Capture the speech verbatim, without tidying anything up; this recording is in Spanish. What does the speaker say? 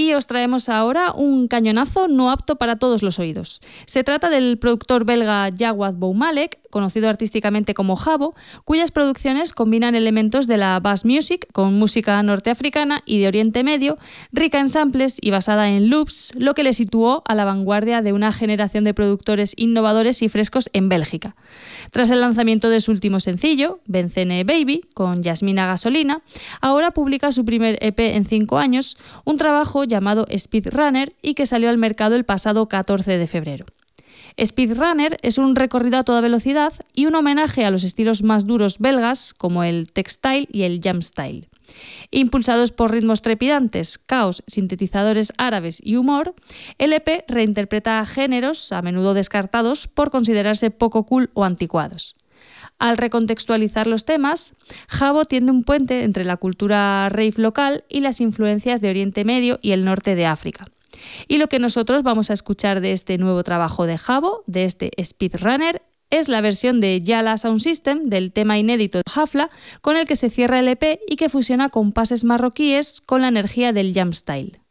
Y os traemos ahora un cañonazo no apto para todos los oídos. Se trata del productor belga Jawad Boumalek, conocido artísticamente como Jabo, cuyas producciones combinan elementos de la bass music con música norteafricana y de Oriente Medio, rica en samples y basada en loops, lo que le situó a la vanguardia de una generación de productores innovadores y frescos en Bélgica. Tras el lanzamiento de su último sencillo, Benzene Baby, con Yasmina Gasolina, ahora publica su primer E P en cinco años, un trabajo llamado Speedrunner y que salió al mercado el pasado catorce de febrero. Speedrunner es un recorrido a toda velocidad y un homenaje a los estilos más duros belgas como el textile y el jamstyle. Impulsados por ritmos trepidantes, caos, sintetizadores árabes y humor, el E P reinterpreta géneros a menudo descartados por considerarse poco cool o anticuados. Al recontextualizar los temas, Jabo tiende un puente entre la cultura rave local y las influencias de Oriente Medio y el norte de África. Y lo que nosotros vamos a escuchar de este nuevo trabajo de Jabo, de este Speedrunner, es la versión de Yala Sound System del tema inédito Hafla, con el que se cierra el E P y que fusiona compases marroquíes con la energía del jamstyle.